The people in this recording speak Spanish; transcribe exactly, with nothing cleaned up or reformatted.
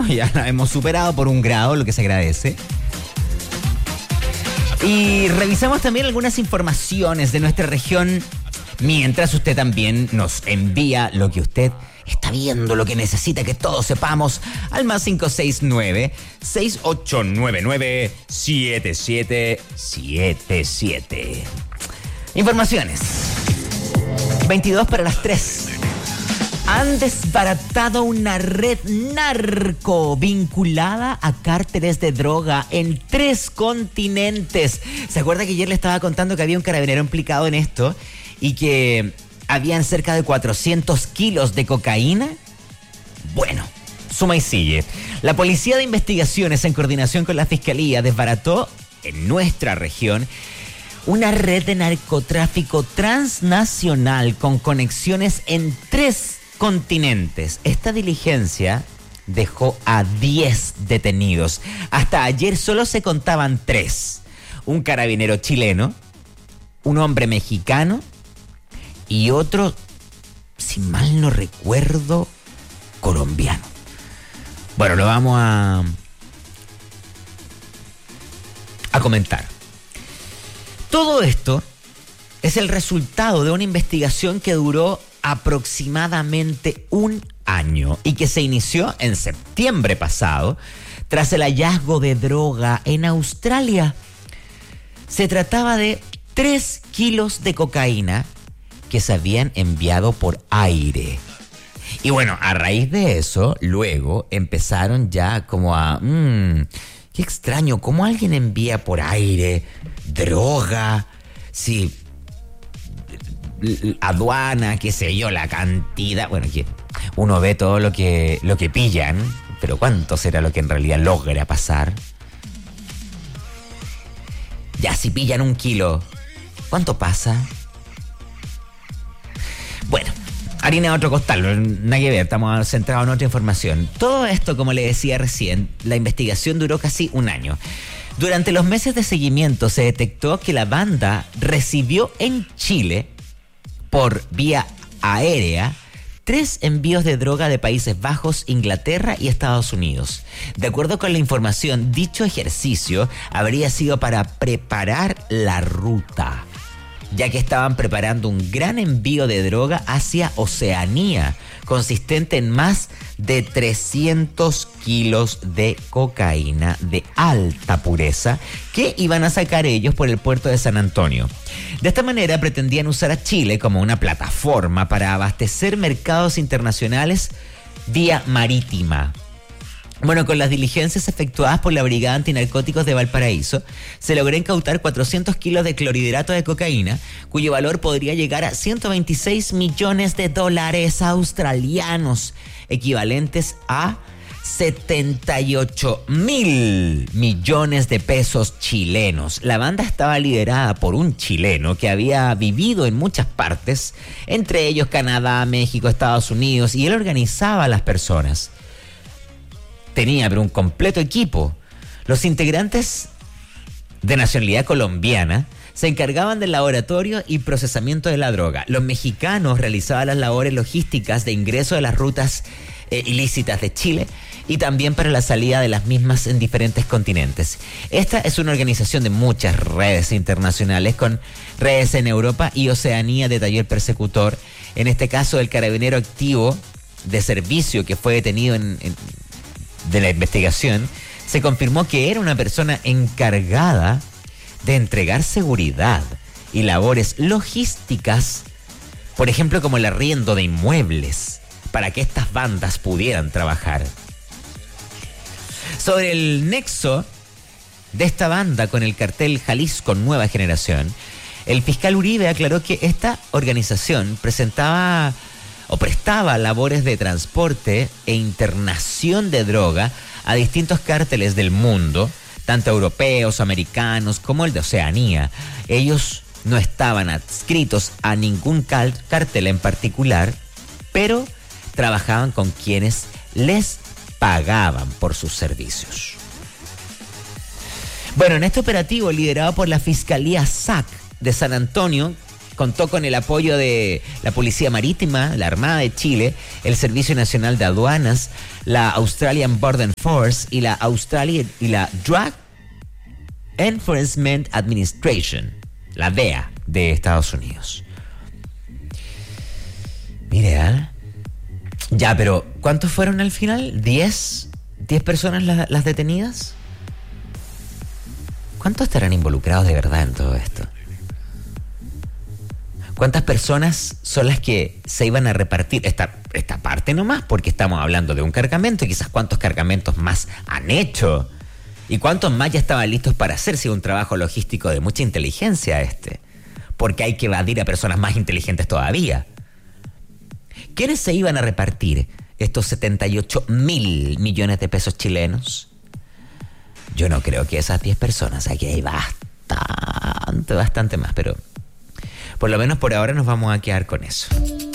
ya la hemos superado por un grado, lo que se agradece. Y revisamos también algunas informaciones de nuestra región, mientras usted también nos envía lo que usted está viendo, lo que necesita que todos sepamos, al más cinco seis nueve, seis ocho nueve nueve, siete siete siete siete. Informaciones. veintidós para las tres. Han desbaratado una red narco vinculada a cárteles de droga en tres continentes. ¿Se acuerda que ayer le estaba contando que había un carabinero implicado en esto y que habían cerca de cuatrocientos kilos de cocaína? Bueno, suma y sigue. La Policía de Investigaciones, en coordinación con la Fiscalía, desbarató en nuestra región una red de narcotráfico transnacional con conexiones en tres continentes. Esta diligencia dejó a diez detenidos. Hasta ayer solo se contaban tres. Un carabinero chileno, un hombre mexicano y otro, si mal no recuerdo, colombiano. Bueno, lo vamos a, a comentar. Todo esto es el resultado de una investigación que duró aproximadamente un año y que se inició en septiembre pasado tras el hallazgo de droga en Australia. Se trataba de tres kilos de cocaína que se habían enviado por aire. Y bueno, a raíz de eso, luego empezaron ya como a... Mmm, qué extraño, ¿cómo alguien envía por aire droga? Sí, aduana, qué sé yo, la cantidad. Bueno, que uno ve todo lo que, lo que pillan, pero ¿cuánto será lo que en realidad logra pasar? Ya, si pillan un kilo, ¿cuánto pasa? Bueno, harina de otro costal, nada que ver, estamos centrados en otra información. Todo esto, como le decía recién, la investigación duró casi un año. Durante los meses de seguimiento se detectó que la banda recibió en Chile, por vía aérea, tres envíos de droga de Países Bajos, Inglaterra y Estados Unidos. De acuerdo con la información, dicho ejercicio habría sido para preparar la ruta, ya que estaban preparando un gran envío de droga hacia Oceanía, consistente en más de trescientos kilos de cocaína de alta pureza que iban a sacar ellos por el puerto de San Antonio. De esta manera pretendían usar a Chile como una plataforma para abastecer mercados internacionales vía marítima. Bueno, con las diligencias efectuadas por la Brigada Antinarcóticos de Valparaíso, se logró incautar cuatrocientos kilos de clorhidrato de cocaína, cuyo valor podría llegar a ciento veintiséis millones de dólares australianos, equivalentes a setenta y ocho mil millones de pesos chilenos. La banda estaba liderada por un chileno que había vivido en muchas partes, entre ellos Canadá, México, Estados Unidos, y él organizaba a las personas. Tenía pero un completo equipo. Los integrantes de nacionalidad colombiana se encargaban del laboratorio y procesamiento de la droga. Los mexicanos realizaban las labores logísticas de ingreso de las rutas eh, ilícitas de Chile y también para la salida de las mismas en diferentes continentes. Esta es una organización de muchas redes internacionales, con redes en Europa y Oceanía, detalló el persecutor. En este caso, el carabinero activo de servicio que fue detenido en... en de la investigación, se confirmó que era una persona encargada de entregar seguridad y labores logísticas, por ejemplo, como el arriendo de inmuebles, para que estas bandas pudieran trabajar. Sobre el nexo de esta banda con el cartel Jalisco Nueva Generación, el fiscal Uribe aclaró que esta organización presentaba o prestaba labores de transporte e internación de droga a distintos cárteles del mundo, tanto europeos, americanos, como el de Oceanía. Ellos no estaban adscritos a ningún cártel en particular, pero trabajaban con quienes les pagaban por sus servicios. Bueno, en este operativo liderado por la Fiscalía S A C de San Antonio, contó con el apoyo de la Policía Marítima, la Armada de Chile, el Servicio Nacional de Aduanas, la Australian Border Force y la Australia y la Drug Enforcement Administration, la D E A de Estados Unidos. Mire, ¿eh? Ya, pero ¿cuántos fueron al final? ¿Diez? ¿Diez personas la, las detenidas? ¿Cuántos estarán involucrados de verdad en todo esto? ¿Cuántas personas son las que se iban a repartir esta, esta parte nomás? Porque estamos hablando de un cargamento y quizás cuántos cargamentos más han hecho. ¿Y cuántos más ya estaban listos para hacerse un trabajo logístico de mucha inteligencia este? Porque hay que evadir a personas más inteligentes todavía. ¿Quiénes se iban a repartir estos setenta y ocho mil millones de pesos chilenos? Yo no creo que esas diez personas, aquí hay bastante, bastante más, pero por lo menos por ahora nos vamos a quedar con eso.